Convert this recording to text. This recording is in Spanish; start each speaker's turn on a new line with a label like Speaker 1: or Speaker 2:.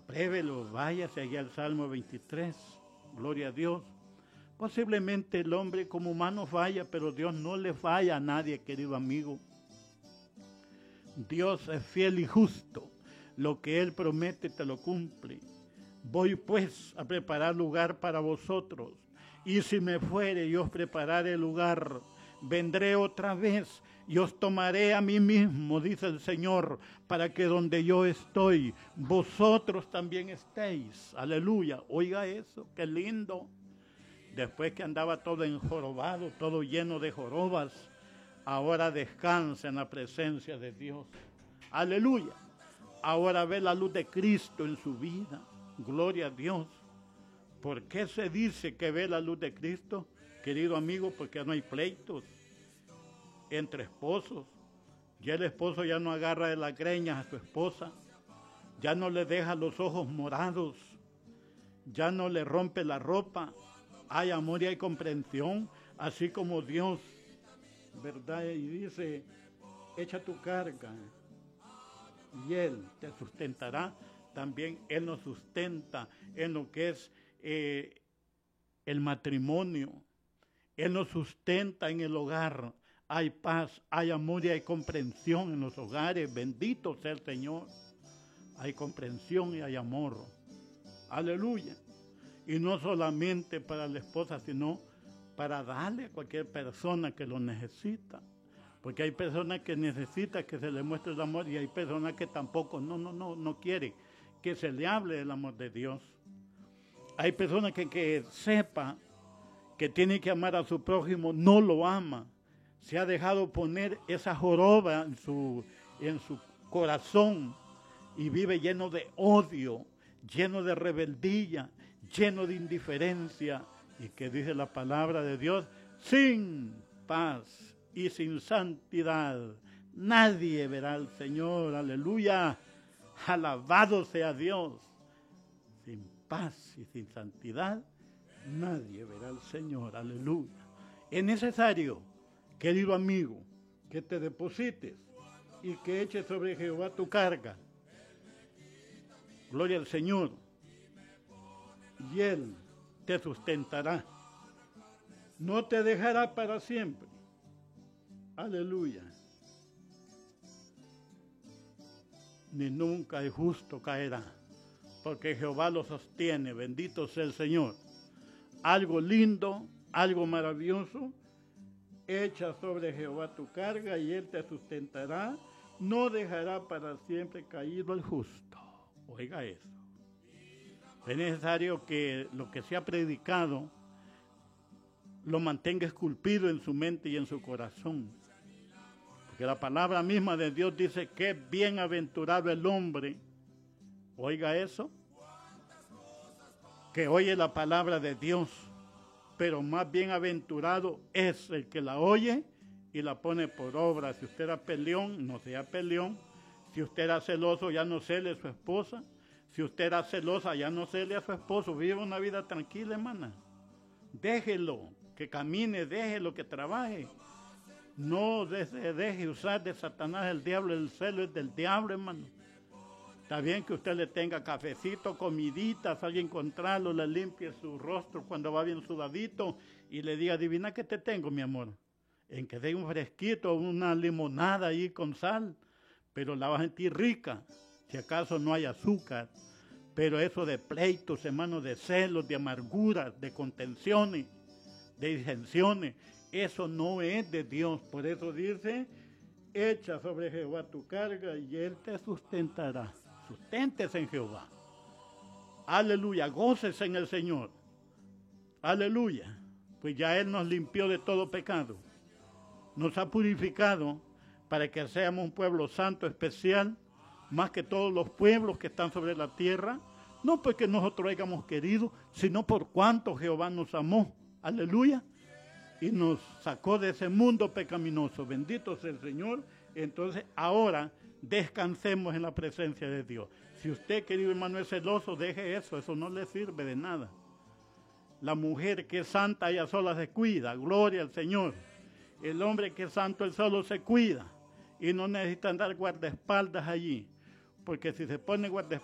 Speaker 1: Apruébelo, váyase allá al Salmo 23, gloria a Dios. Posiblemente el hombre como humano falla, pero Dios no le falla a nadie, querido amigo. Dios es fiel y justo, lo que Él promete te lo cumple. Voy pues a preparar lugar para vosotros, y si me fuere yo os prepararé lugar, vendré otra vez y os tomaré a mí mismo, dice el Señor, para que donde yo estoy, vosotros también estéis. Aleluya, oiga eso, qué lindo. Después que andaba todo enjorobado, todo lleno de jorobas, ahora descansa en la presencia de Dios. Aleluya. Ahora ve la luz de Cristo en su vida. Gloria a Dios. ¿Por qué se dice que ve la luz de Cristo, querido amigo? Porque no hay pleitos entre esposos. Ya el esposo ya no agarra de las greñas a su esposa. Ya no le deja los ojos morados. Ya no le rompe la ropa. Hay amor y hay comprensión, así como Dios, ¿verdad? Y dice, echa tu carga y Él te sustentará. También Él nos sustenta en lo que es el matrimonio. Él nos sustenta en el hogar. Hay paz, hay amor y hay comprensión en los hogares. Bendito sea el Señor. Hay comprensión y hay amor. Aleluya. Y no solamente para la esposa, sino para darle a cualquier persona que lo necesita. Porque hay personas que necesitan que se le muestre el amor y hay personas que tampoco, no quieren que se le hable del amor de Dios. Hay personas que sepa que tiene que amar a su prójimo, no lo ama. Se ha dejado poner esa joroba en su corazón y vive lleno de odio, lleno de rebeldía, lleno de indiferencia, y que dice la palabra de Dios, sin paz y sin santidad nadie verá al Señor. Aleluya, alabado sea Dios. Sin paz y sin santidad nadie verá al Señor. Aleluya. Es necesario, querido amigo, que te deposites y que eches sobre Jehová tu carga. Gloria al Señor. Y Él te sustentará. No te dejará para siempre. Aleluya. Ni nunca el justo caerá, porque Jehová lo sostiene. Bendito sea el Señor. Algo lindo, algo maravilloso. Echa sobre Jehová tu carga y Él te sustentará. No dejará para siempre caído el justo. Oiga eso. Es necesario que lo que se ha predicado lo mantenga esculpido en su mente y en su corazón. Porque la palabra misma de Dios dice que es bienaventurado el hombre, oiga eso, que oye la palabra de Dios, pero más bienaventurado es el que la oye y la pone por obra. Si usted era peleón, no sea peleón. Si usted era celoso, ya no cele a su esposa. Si usted era celosa, ya no cele a su esposo. Vive una vida tranquila, hermana. Déjelo que camine, déjelo que trabaje. No se deje usar de Satanás, el diablo. El celo es del diablo, hermano. Está bien que usted le tenga cafecito, comiditas, alguien encontrarlo, le limpie su rostro cuando va bien sudadito y le diga, adivina qué te tengo, mi amor. En que dé un fresquito, una limonada ahí con sal, pero la va a sentir rica, si acaso no hay azúcar. Pero eso de pleitos, hermanos, de celos, de amarguras, de contenciones, de disensiones, eso no es de Dios. Por eso dice, echa sobre Jehová tu carga y Él te sustentará. Susténtese en Jehová. Aleluya, gócese en el Señor. Aleluya, pues ya Él nos limpió de todo pecado. Nos ha purificado para que seamos un pueblo santo, especial, más que todos los pueblos que están sobre la tierra, no porque nosotros hayamos querido, sino por cuanto Jehová nos amó, aleluya, y nos sacó de ese mundo pecaminoso. Bendito sea el Señor. Entonces ahora descansemos en la presencia de Dios. Si usted, querido hermano, es celoso, deje eso no le sirve de nada. La mujer que es santa, ella sola se cuida, gloria al Señor. El hombre que es santo, él solo se cuida y no necesita andar guardaespaldas allí, porque si se pone guardaespaldas,